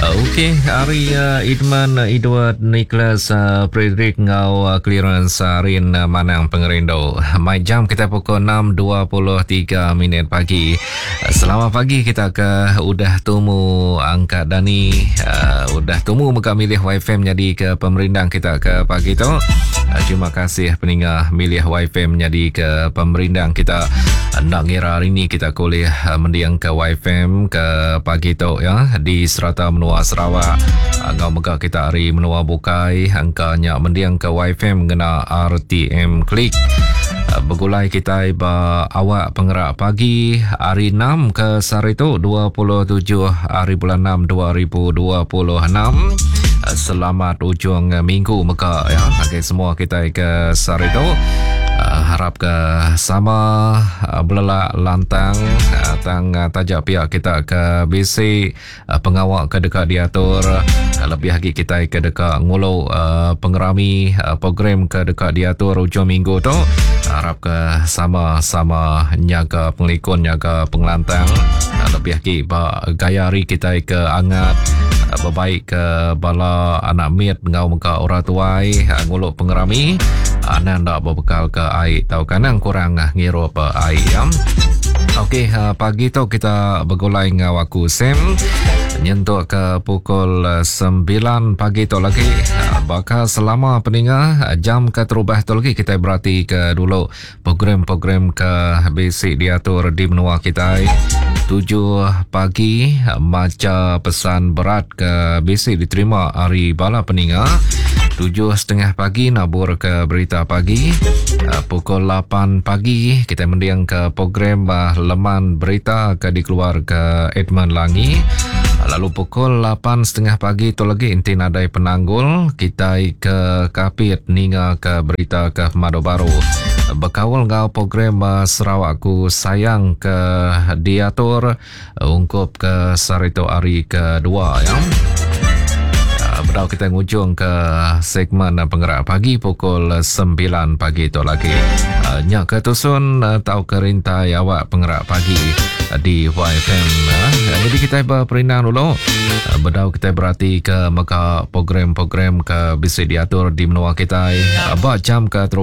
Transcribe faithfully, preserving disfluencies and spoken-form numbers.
Okey, hari uh, Idman uh, Edward Nicholas uh, Frederick ngau uh, clearance uh, Rin uh, Manang Pengerindo. My jam kita pukul enam dua puluh tiga minit pagi. Uh, selamat pagi kita ke udah tumu angkat Dani, uh, udah tumu muka milih Y F M jadi ke pemerintah kita ke pagi tu. Uh, terima kasih peningah milih Y F M jadi ke pemerintah kita. Uh, nak ngira hari ni kita kuliah uh, mendiang ke Y F M ke pagi tu ya di Serata Menua Sarawak. Angau mega kita hari menua bukai angkanya mendiang ke Y F M kena R T M klik. Begulai kita iba awak penggerak pagi hari enam ke sari tu dua puluh tujuh hari bulan enam dua ribu dua puluh enam. Selamat ujung minggu mega ya bagi semua kita ke sari tu. Uh, harap ke sama uh, belelak lantang uh, tang uh, tajak pihak kita ke B C uh, pengawal ke dekat diatur uh, lebih lagi kita ke dekat ngulu uh, pengerami uh, program ke dekat diatur ujung minggu tu. Harap ke sama-sama nyaga pengelikun nyaga pengelantang uh, lebih lagi ba, gaya hari kita ke angat uh, berbaik ke bala anak mit ngau muka orang tuai uh, ngulu pengerami anak nak berbekal ke air tahu kanang kurang ngiru apa air ya. Okey, uh, pagi tu kita bergulai dengan waku Sam nyentuh ke pukul sembilan pagi tu lagi. Uh, bakal selama peningah uh, jam ke terubah tu lagi kita berarti ke dulu program-program ke basic diatur di menua kita. Tujuh pagi uh, maca pesan berat ke basic diterima hari bala peningah. Tujuh setengah pagi nabur ke berita pagi. Uh, pukul lapan pagi kita mendiang ke program uh, leman berita ke dikeluar ke Edmund Langi. Uh, lalu pukul lapan setengah pagi tu lagi inti nadai penanggul kita ke kapit ninga ke berita ke Mado Baru. Uh, bekawal ngau program uh, Sarawakku sayang ke diatur uh, ungkup ke sarito hari kedua ya. Bedau kita ngujung ke segmen penggerak pagi pukul sembilan pagi tu lagi. Uh, nyak ketusun uh, tau kerintai awak penggerak pagi uh, di Y F M. Uh, jadi kita berperinang dulu. Uh, bedau kita berarti ke maka program-program ke bisa diatur di menua kita. Uh, jam ke